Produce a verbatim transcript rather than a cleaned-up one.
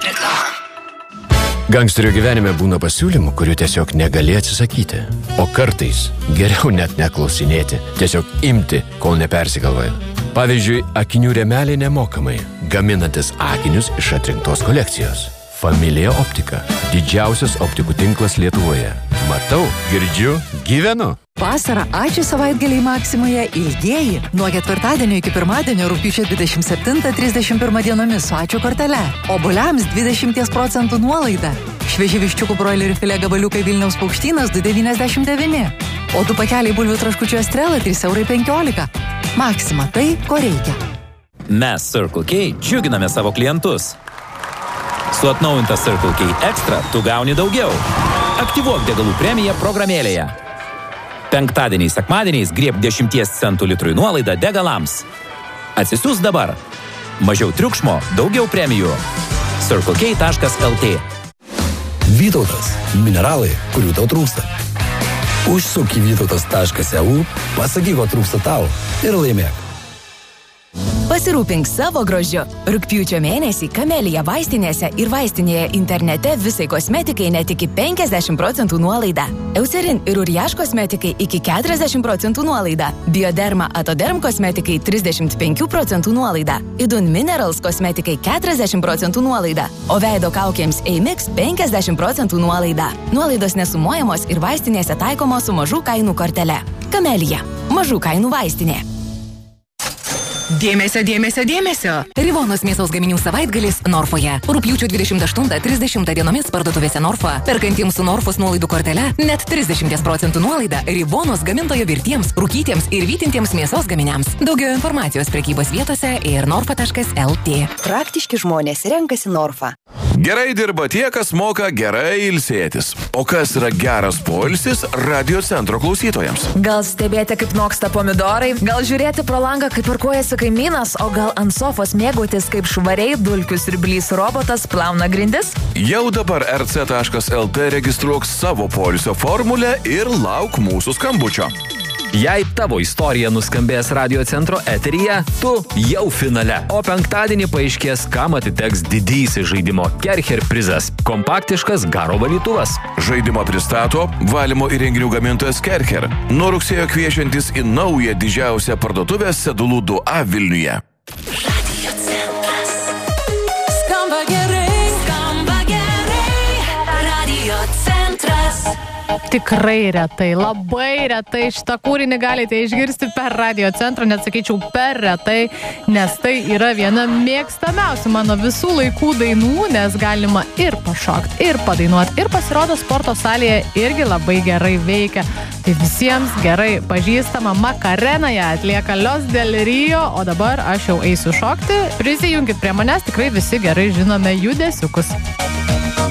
Gangsterio gyvenime būna pasiūlymų, kurių tiesiog negali atsisakyti. O kartais geriau net neklausinėti, tiesiog imti, kol nepersigalvoja. Pavyzdžiui, akinių rėmeliai nemokamai, gaminantis akinius iš atrinktos kolekcijos. Familija Optika. Didžiausias optikų tinklas Lietuvoje. Matau, girdžiu, gyvenu. Vasarą ačiū savaitgaliai Maksimoje ilgieji. Nuo ketvirtadienio iki pirmadienio rugpjūčio dvidešimt septintą trisdešimt pirmą dienomis su ačiū kortele. Obuoliams dvidešimt procentų nuolaida. Švieži viščiukų broilerį filė gabaliukai Vilniaus Paukštynas du devyniasdešimt devyni. O du pakeliai bulvių traškučių Estrela trys eurai penkiolika. Maksima tai, ko reikia. Mes Circle K džiuginame savo klientus. Su atnaujinta Circle K Extra tu gauni daugiau. Aktyvuok degalų premiją programėlėje. Penktadieniais, sekmadieniais grieb dešimties centų litrui nuolaidą degalams. Atsisiųs dabar. Mažiau triukšmo, daugiau premijų. circle k taškas l t. Vytautas. Mineralai, kurių tau trūksta. Užsuk į vytautas taškas e u, pasakyk, ko trūksta tau ir laimėk. Pasirūpink savo grožiu. Rugpjūčio mėnesį Kamelija vaistinėse ir vaistinėje internete visai kosmetikai net iki penkiasdešimt procentų nuolaida. Eucerin ir Uriaš kosmetikai iki keturiasdešimt procentų nuolaida. Bioderma Atoderm kosmetikai trisdešimt penkių procentų nuolaida. Idun Minerals kosmetikai keturiasdešimt procentų nuolaida. O veido kaukėms Eimix penkiasdešimt procentų nuolaida. Nuolaidos nesumuojamos ir vaistinėse taikomos su mažų kainų kortele. Kamelija. Mažų kainų vaistinė. Dėmesio, dėmesio, dėmesio. Rivonos mėsos gaminių savaitgalis Norfoje. Rugpjūčio dvidešimt aštuntą trisdešimtą dienomis parduotuvėse Norfa. Perkantiems su Norfos nuolaidų kortele net trisdešimt procentų nuolaida Rivonos gamintojo virtiems, rūkytiems ir vytintiems mėsos gaminiams. Daugiau informacijos prekybos vietose ir norfa taškas l t. Praktiški žmonės renkasi Norfa. Gerai dirba tie, kas moka gerai ilsėtis. O kas yra geras poilsis radio centro klausytojams? Gal stebėti, kaip noksta pomidorai, gal žiūrėti pro langą, kaip parkuojasi kaimynas, o gal ant sofos mėgautis, kaip švariai dulkių siurblys robotas plauna grindis? Jau dabar r c taškas l t registruok savo poilsio formulę ir lauk mūsų skambučio. Jei tavo istorija nuskambės radio centro eteryje, tu jau finale. O penktadienį paaiškės, kam atiteks didysis žaidimo Kercher prizas – kompaktiškas garo valytuvas. Žaidimą pristato valymo įrenginių gamintojas Kercher. Nuo rugsėjo kviečiantis į naują didžiausią parduotuvę Sedulų du A Vilniuje. Radio centras. Skamba gerai, skamba gerai. Radio centras. Tikrai retai, labai retai šitą kūrinį galite išgirsti per radio centrą, net sakyčiau per retai, nes tai yra viena mėgstamiausių mano visų laikų dainų, nes galima ir pašokti, ir padainuoti, ir pasirodo sporto salėje irgi labai gerai veikia. Tai visiems gerai pažįstama Makarena ją atlieka Los Del Rio, o dabar aš jau eisiu šokti. Prisijunkit prie manęs, tikrai visi gerai žinome judesiukus.